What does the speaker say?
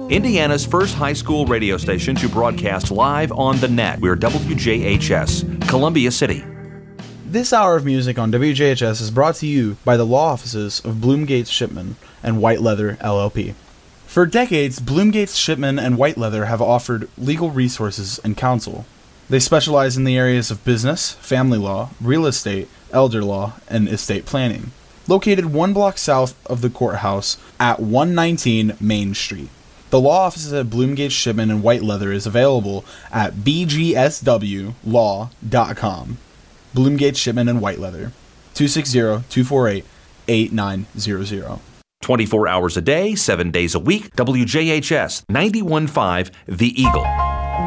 Indiana's first high school radio station to broadcast live on the net. We're WJHS, Columbia City. This hour of music on WJHS is brought to you by the law offices of Bloomgates Shipman and White Leather LLP. For decades, Bloomgates Shipman and White Leather have offered legal resources and counsel. They specialize in the areas of business, family law, real estate, elder law, and estate planning. Located 1 block south of the courthouse at 119 Main Street. The law offices at Bloomgates Shipman and White Leather is available at bgswlaw.com. Bloomgates Shipman and White Leather, 260-248-8900. 24 hours a day, 7 days a week, WJHS 91.5 The Eagle.